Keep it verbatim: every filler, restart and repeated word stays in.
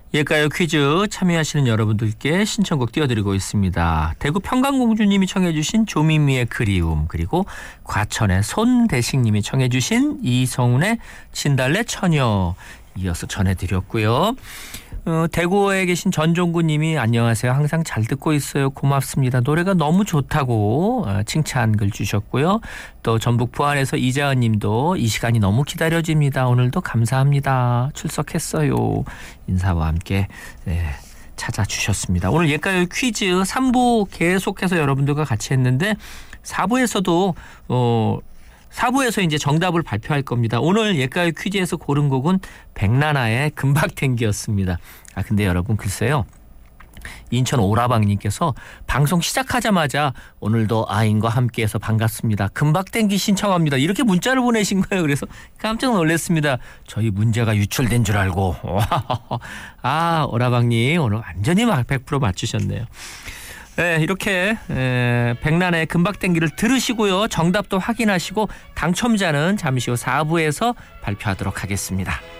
예가요 퀴즈 참여하시는 여러분들께 신청곡 띄워드리고 있습니다. 대구 평강공주님이 청해 주신 조미미의 그리움, 그리고 과천의 손대식님이 청해 주신 이성훈의 진달래 처녀 이어서 전해드렸고요. 어, 대구에 계신 전종구님이 안녕하세요. 항상 잘 듣고 있어요. 고맙습니다. 노래가 너무 좋다고 어, 칭찬 글 주셨고요. 또 전북 부안에서 이자은님도 이 시간이 너무 기다려집니다. 오늘도 감사합니다. 출석했어요. 인사와 함께 네, 찾아주셨습니다. 오늘 예가요 퀴즈 삼 부 계속해서 여러분들과 같이 했는데 사 부에서도 어, 사 부에서 이제 정답을 발표할 겁니다. 오늘 예가요 퀴즈에서 고른 곡은 백나나의 금박탱기였습니다. 아 근데 여러분 글쎄요. 인천 오라방님께서 방송 시작하자마자 오늘도 아인과 함께해서 반갑습니다. 금박탱기 신청합니다. 이렇게 문자를 보내신 거예요. 그래서 깜짝 놀랐습니다. 저희 문제가 유출된 줄 알고. 아 오라방님 오늘 완전히 백 퍼센트 맞추셨네요. 네, 이렇게 에, 백란의 금박탱기를 들으시고요. 정답도 확인하시고 당첨자는 잠시 후 사 부에서 발표하도록 하겠습니다.